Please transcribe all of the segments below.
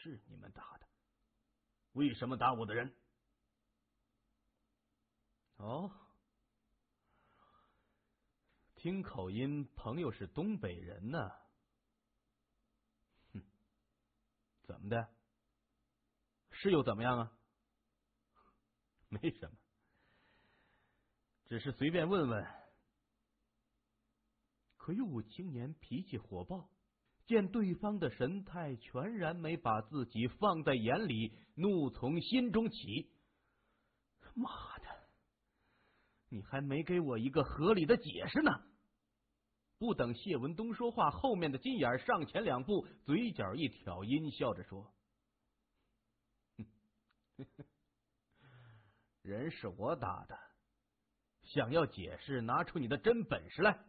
是你们打的，为什么打我的人？哦，听口音，朋友是东北人呢。哼，怎么的？是又怎么样啊？没什么，只是随便问问。魁梧青年脾气火爆，见对方的神态全然没把自己放在眼里，怒从心中起。妈的，你还没给我一个合理的解释呢！不等谢文东说话，后面的金眼上前2步，嘴角一挑，阴笑着说：“人是我打的，想要解释，拿出你的真本事来。”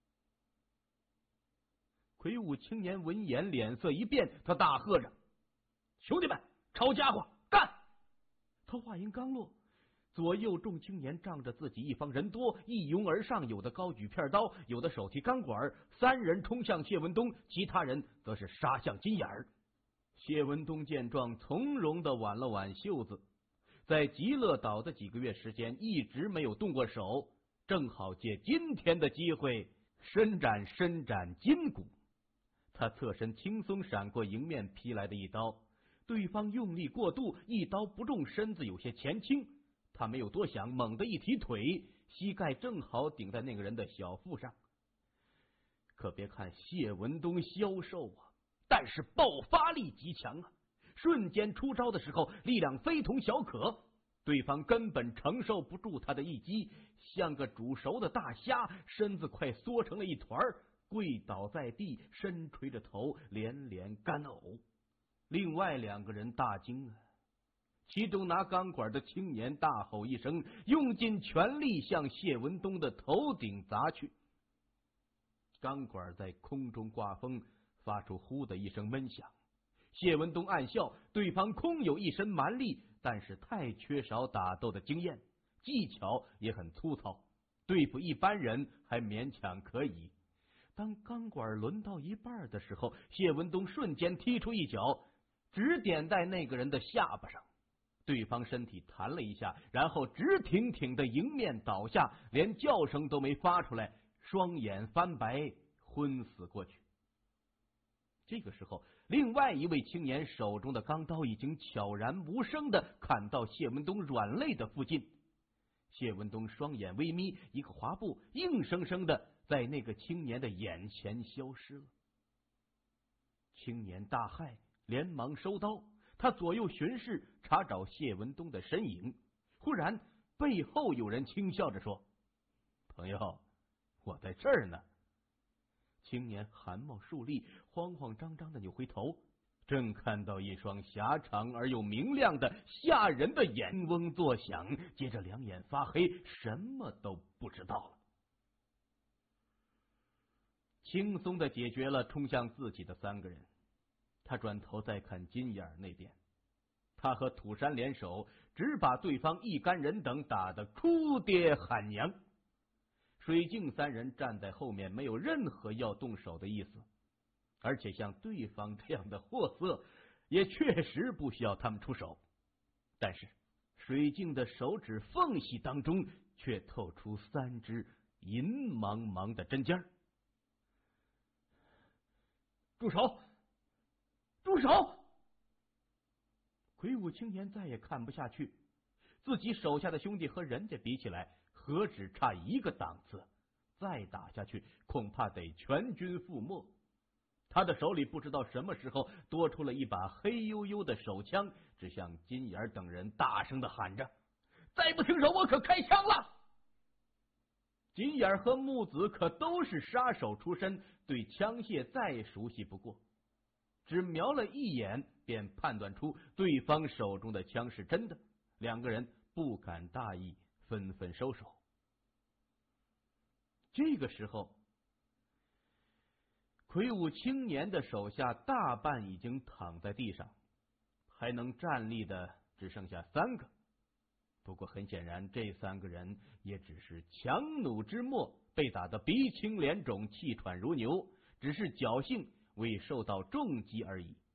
魁梧青年闻言脸色一变，他大喝着：“兄弟们，抄家伙，干！”他话音刚落，左右众青年仗着自己一方人多，一拥而上，有的高举片刀，有的手提钢管，3人冲向谢文东，其他人则是杀向金眼儿。谢文东见状，从容的挽了挽袖子，在极乐岛的几个月时间一直没有动过手，正好借今天的机会伸展筋骨。他侧身轻松闪过迎面劈来的一刀，对方用力过度，一刀不中，身子有些前倾。他没有多想，猛地一提腿，膝盖正好顶在那个人的小腹上。可别看谢文东消瘦啊，但是爆发力极强啊！瞬间出招的时候，力量非同小可，对方根本承受不住他的一击，像个煮熟的大虾，身子快缩成了一团，跪倒在地，深垂着头，连连干呕。另外2个人大惊啊！其中拿钢管的青年大吼一声，用尽全力向谢文东的头顶砸去。钢管在空中刮风，发出呼的一声闷响。谢文东暗笑，对方空有一身蛮力，但是太缺少打斗的经验，技巧也很粗糙，对付一般人还勉强可以。当钢管轮到一半的时候，谢文东瞬间踢出一脚，只点在那个人的下巴上。对方身体弹了一下，然后直挺挺的迎面倒下，连叫声都没发出来，双眼翻白，昏死过去。这个时候，另外一位青年手中的钢刀已经悄然无声的砍到谢文东软肋的附近。谢文东双眼微眯，一个滑步，硬生生的在那个青年的眼前消失了。青年大骇，连忙收刀。他左右巡视，查找谢文东的身影。忽然背后有人轻笑着说：“朋友，我在这儿呢。”青年汗毛竖立，慌慌张张的扭回头，正看到一双狭长而又明亮的吓人的眼嗡作响，接着2眼发黑，什么都不知道了。轻松的解决了冲向自己的3个人。他转头再看金眼那边，他和土山联手，只把对方一干人等打得哭爹喊娘。水镜3人站在后面，没有任何要动手的意思，而且像对方这样的货色，也确实不需要他们出手。但是水镜的手指缝隙当中，却透出3支银茫茫的针尖。住手！住手！魁梧青年再也看不下去，自己手下的兄弟和人家比起来，何止差一个档次，再打下去恐怕得全军覆没。他的手里不知道什么时候多出了一把黑黝黝的手枪，只向金眼等人大声的喊着：“再不停手，我可开枪了！”金眼和木子可都是杀手出身，对枪械再熟悉不过，只瞄了一眼便判断出对方手中的枪是真的，2个人不敢大意，纷纷收手。这个时候，魁梧青年的手下大半已经躺在地上，还能站立的只剩下3个。不过很显然，这3个人也只是强弩之末，被打得鼻青脸肿，气喘如牛，只是侥幸未受到重击而已。